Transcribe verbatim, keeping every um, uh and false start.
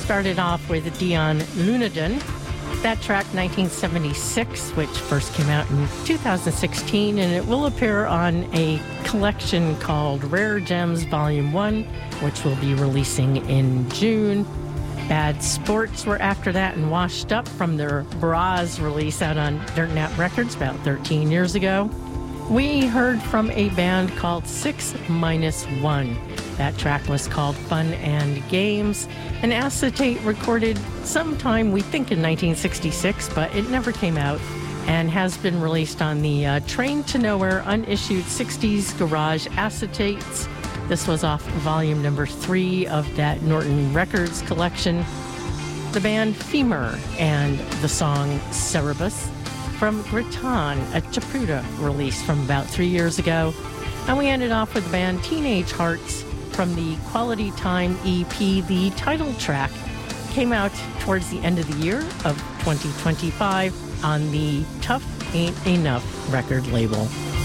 started off with Dion Lunadon. That track, nineteen seventy-six, which first came out in two thousand sixteen, and it will appear on a collection called Rare Gems Volume one, which will be releasing in June. Bad Sports were after that and Washed Up from their Bras release out on Dirt Nap Records about thirteen years ago. We heard from a band called Six Minus One. That track was called Fun and Games. An acetate recorded sometime, we think in nineteen sixty-six, but it never came out and has been released on the uh, Train to Nowhere unissued sixties Garage Acetates. This was off volume number three of that Norton Records collection. The band Femur and the song Cerebus from Graton, a Chapruta release from about three years ago. And we ended off with the band Teenage Hearts from the Quality Time E P. The title track came out towards the end of the year of twenty twenty-five on the Tough Ain't Enough record label.